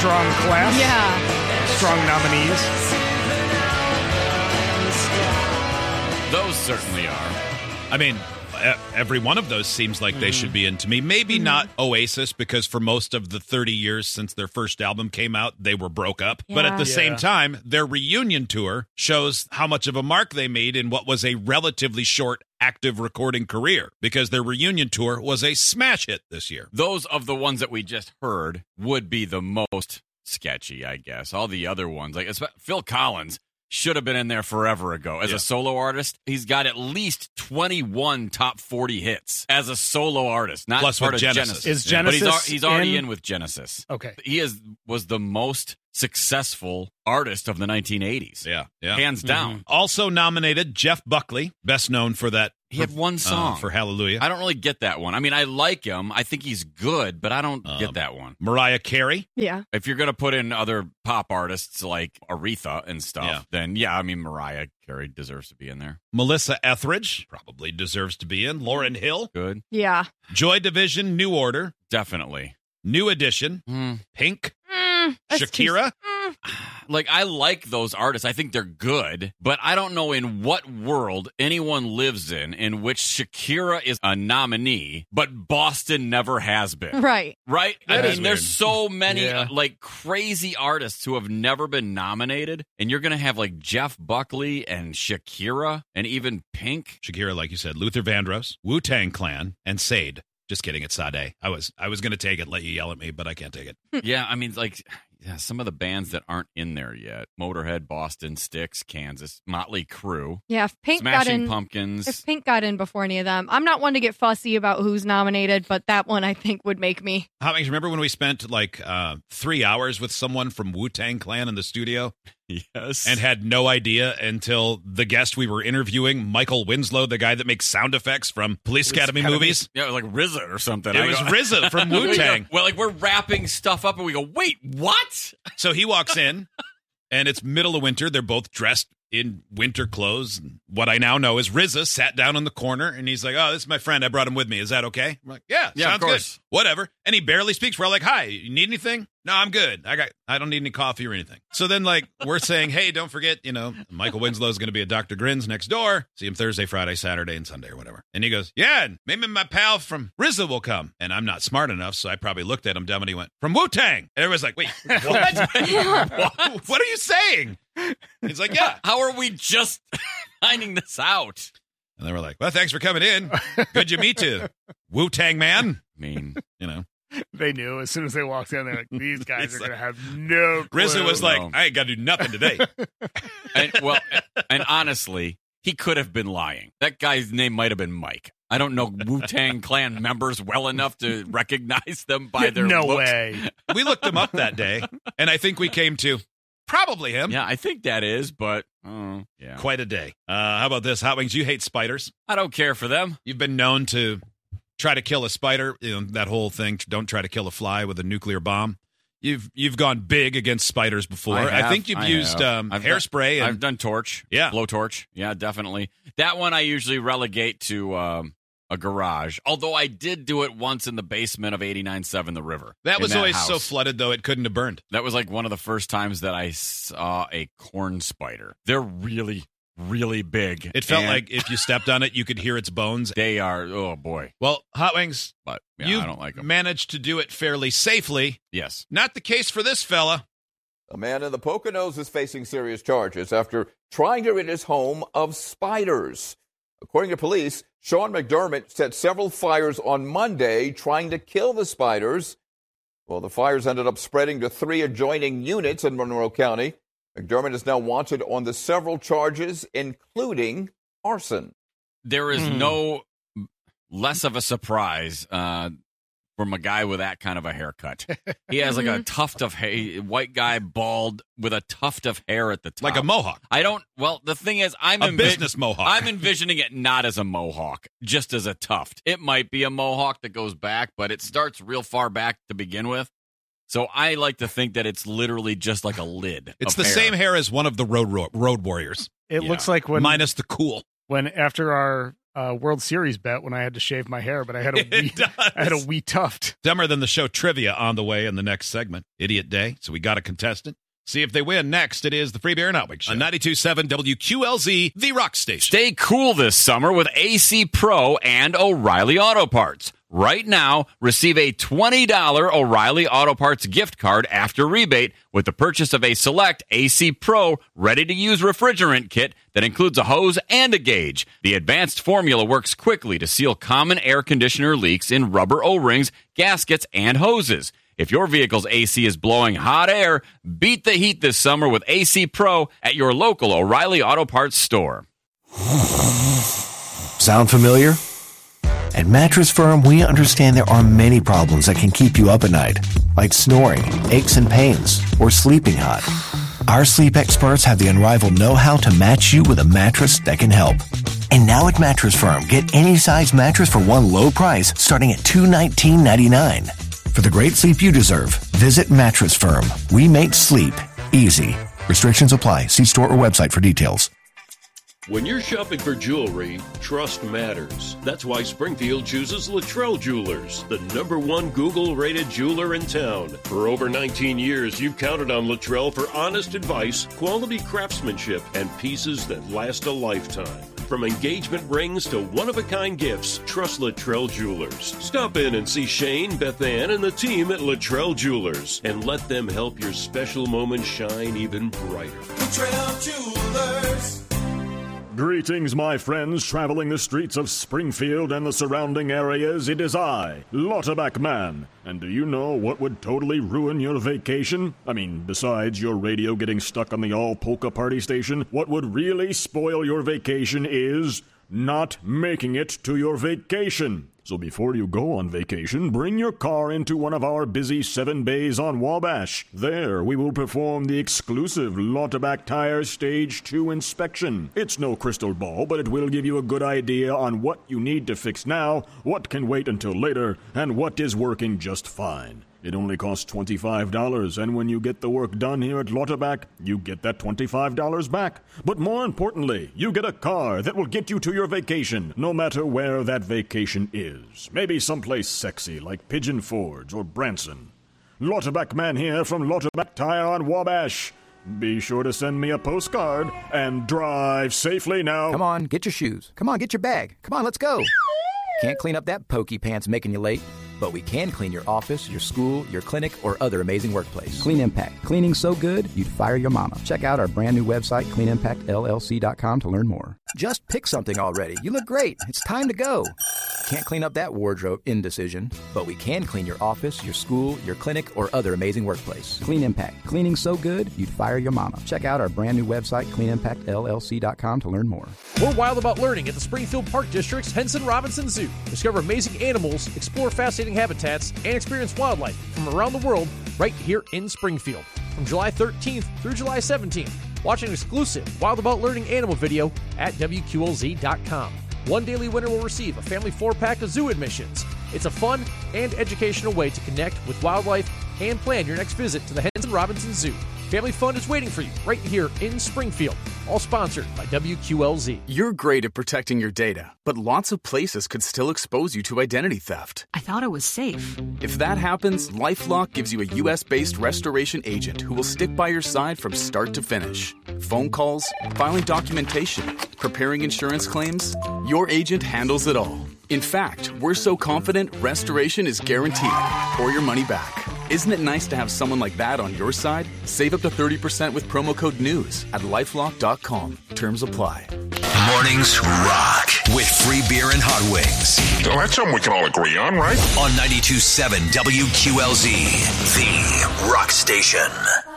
strong class. Yeah. Strong nominees. Those certainly are. I mean, every one of those seems like they should be in to me. Maybe not Oasis, because for most of the 30 years since their first album came out, they were broke up. But at the same time, their reunion tour shows how much of a mark they made in what was a relatively short active recording career, because their reunion tour was a smash hit this year. Those of the ones that we just heard would be the most sketchy, I guess. All the other ones, like Phil Collins, should have been in there forever ago. As a solo artist, he's got at least 21 top 40 hits as a solo artist, not plus part with of Genesis. Is Genesis but he's already in with Genesis. Okay. He was the most successful artist of the 1980s. Yeah. Hands down. Also nominated, Jeff Buckley, best known for that. He had one song. For Hallelujah. I don't really get that one. I mean, I like him. I think he's good, but I don't get that one. Mariah Carey. Yeah. If you're going to put in other pop artists like Aretha and stuff, then I mean, Mariah Carey deserves to be in there. Melissa Etheridge probably deserves to be in. Lauryn Hill. Good. Yeah. Joy Division, New Order. Definitely. New Edition. Pink. Shakira. Like, I like those artists. I think they're good, but I don't know in what world anyone lives in which Shakira is a nominee, but Boston never has been. Right. Right? That I is mean, there's weird. so many like crazy artists who have never been nominated, and you're going to have like Jeff Buckley and Shakira and even Pink. Shakira, like you said, Luther Vandross, Wu-Tang Clan, and Sade. Just kidding, it's Sade. I was going to take it, let you yell at me, but I can't take it. Yeah, I mean, like, some of the bands that aren't in there yet: Motorhead, Boston, Styx, Kansas, Motley Crue, Yeah. If Pink got Smashing in, Pumpkins. if Pink got in before any of them, I'm not one to get fussy about who's nominated, but that one I think would make me. How many? Remember when we spent like 3 hours with someone from Wu-Tang Clan in the studio? Yes. And had no idea until the guest we were interviewing, Michael Winslow, the guy that makes sound effects from Police Academy movies. Yeah, like RZA or something. It was RZA from Wu-Tang. Well, like, we're wrapping stuff up and we go, wait, what? So he walks in, and it's middle of winter. They're both dressed in winter clothes. What I now know is RZA sat down in the corner, and he's like, "Oh, this is my friend. I brought him with me. Is that okay?" I'm like, "Yeah, Yeah, sounds of course. good. Whatever." And he barely speaks. We're like, "Hi, you need anything?" "No, I'm good. I don't need any coffee or anything." So then, like, we're saying, "Hey, don't forget, Michael Winslow is going to be at Dr. Grin's next door. See him Thursday, Friday, Saturday, and Sunday or whatever." And he goes, "Yeah, and maybe my pal from RZA will come." And I'm not smart enough, so I probably looked at him dumb, and he went, "From Wu-Tang." And everybody's like, "Wait, what? What are you saying?" He's like, "Yeah." How are we just finding this out? And they were like, "Well, thanks for coming in. Good you meet you, Wu-Tang man." I mean, They knew as soon as they walked in, they're like, these guys are going to have no clue. RZA was like, "I ain't got to do nothing today." and honestly, he could have been lying. That guy's name might have been Mike. I don't know Wu-Tang Clan members well enough to recognize them by their no looks. way. We looked him up that day, and I think we came to probably him. Yeah, I think that is, but yeah. Quite a day. How about this? Hot Wings, you hate spiders. I don't care for them. You've been known to try to kill a spider, that whole thing, don't try to kill a fly with a nuclear bomb. You've gone big against spiders before. I think you've used hairspray. I've done torch. Yeah. Blowtorch. Yeah, definitely. That one I usually relegate to a garage. Although I did do it once in the basement of 89.7 The River. That was always house. so flooded, though, it couldn't have burned. That was like one of the first times that I saw a corn spider. They're really, really big. It felt and like if you stepped on it, you could hear its bones. they are, oh boy. Well, Hot Wings, But yeah, you I don't like them. managed to do it fairly safely. Yes. Not the case for this fella. A man in the Poconos is facing serious charges after trying to rid his home of spiders. According to police, Sean McDermott set several fires on Monday trying to kill the spiders. Well, the fires ended up spreading to 3 adjoining units in Monroe County. McDermott is now wanted on the several charges, including arson. There is no less of a surprise from a guy with that kind of a haircut. He has like a tuft of hair, white guy, bald, with a tuft of hair at the top. Like a mohawk. The thing is, A business mohawk. I'm envisioning it not as a mohawk, just as a tuft. It might be a mohawk that goes back, but it starts real far back to begin with. So I like to think that it's literally just like a lid. It's of the hair. same hair as one of the Road Warriors, It looks like minus the cool. when after our World Series bet when I had to shave my hair, but I had a wee tuft. Dumber than the show trivia on the way in the next segment. Idiot Day. So we got a contestant. See if they win. Next, it is the Free Beer and Hot Wings Show. On 92.7 WQLZ, the Rock Station. Stay cool this summer with AC Pro and O'Reilly Auto Parts. Right now, receive a $20 O'Reilly Auto Parts gift card after rebate with the purchase of a select AC Pro ready-to-use refrigerant kit that includes a hose and a gauge. The advanced formula works quickly to seal common air conditioner leaks in rubber O-rings, gaskets, and hoses. If your vehicle's AC is blowing hot air, beat the heat this summer with AC Pro at your local O'Reilly Auto Parts store. Sound familiar? At Mattress Firm, we understand there are many problems that can keep you up at night, like snoring, aches and pains, or sleeping hot. Our sleep experts have the unrivaled know-how to match you with a mattress that can help. And now at Mattress Firm, get any size mattress for one low price starting at $219.99. For the great sleep you deserve, visit Mattress Firm. We make sleep easy. Restrictions apply. See store or website for details. When you're shopping for jewelry, trust matters. That's why Springfield chooses Luttrell Jewelers, the #1 Google-rated jeweler in town. For over 19 years, you've counted on Luttrell for honest advice, quality craftsmanship, and pieces that last a lifetime. From engagement rings to one-of-a-kind gifts, trust Luttrell Jewelers. Stop in and see Shane, Beth Ann, and the team at Luttrell Jewelers, and let them help your special moments shine even brighter. Luttrell Jewelers. Greetings, my friends traveling the streets of Springfield and the surrounding areas. It is I, Lauterbach Man. And do you know what would totally ruin your vacation? I mean, besides your radio getting stuck on the all-polka party station, what would really spoil your vacation is not making it to your vacation. So before you go on vacation, bring your car into one of our busy 7 bays on Wabash. There, we will perform the exclusive Lauterbach Tire Stage 2 inspection. It's no crystal ball, but it will give you a good idea on what you need to fix now, what can wait until later, and what is working just fine. It only costs $25, and when you get the work done here at Lauterbach, you get that $25 back. But more importantly, you get a car that will get you to your vacation, no matter where that vacation is. Maybe someplace sexy like Pigeon Forge or Branson. Lauterbach Man here from Lauterbach Tire on Wabash. Be sure to send me a postcard and drive safely now. Come on, get your shoes. Come on, get your bag. Come on, let's go. Can't clean up that pokey pants making you late. But we can clean your office, your school, your clinic, or other amazing workplace. Clean Impact. Cleaning so good, you'd fire your mama. Check out our brand new website, cleanimpactllc.com, to learn more. Just pick something already. You look great. It's time to go. Can't clean up that wardrobe indecision, but we can clean your office, your school, your clinic, or other amazing workplace. Clean Impact. Cleaning so good, you'd fire your mama. Check out our brand new website, cleanimpactllc.com, to learn more. We're wild about learning at the Springfield Park District's Henson Robinson Zoo. Discover amazing animals, explore fascinating habitats, and experience wildlife from around the world right here in Springfield. From July 13th through July 17th, watch an exclusive Wild About Learning animal video at WQLZ.com. One daily winner will receive a family 4-pack of zoo admissions. It's a fun and educational way to connect with wildlife and plan your next visit to the Henson Robinson Zoo. Family fun is waiting for you right here in Springfield. All sponsored by WQLZ. You're great at protecting your data, but lots of places could still expose you to identity theft. I thought it was safe. If that happens, LifeLock gives you a U.S.-based restoration agent who will stick by your side from start to finish. Phone calls, filing documentation, preparing insurance claims, your agent handles it all. In fact, we're so confident restoration is guaranteed or your money back. Isn't it nice to have someone like that on your side? Save up to 30% with promo code NEWS at LifeLock.com. Terms apply. Mornings rock with free beer and hot wings. Well, that's something we can all agree on, right? On 92.7 WQLZ, the rock station.